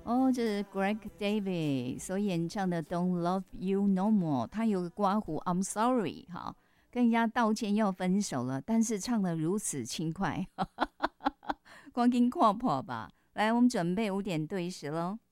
哦，这是 Greg David 所演唱的《Don't Love You No More》，他有个刮胡 I'm sorry 哈，跟人家道歉要分手了，但是唱得如此轻快，光听看破吧。来，我们准备5点对时喽。